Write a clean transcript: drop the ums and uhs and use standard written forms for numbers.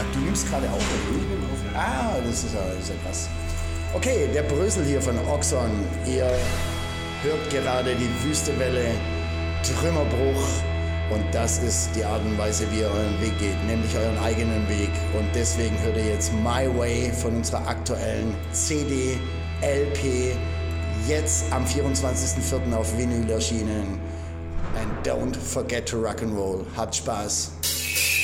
du nimmst gerade auch das ist ja krass. Okay, der Brösel hier von Oxon. Ihr hört gerade die Wüstewelle, Trümmerbruch. Und das ist die Art und Weise, wie ihr euren Weg geht, nämlich euren eigenen Weg. Und deswegen hört ihr jetzt My Way von unserer aktuellen CD, LP, jetzt am 24.04. auf Vinyl erschienen. And don't forget to rock'n'roll. Habt Spaß.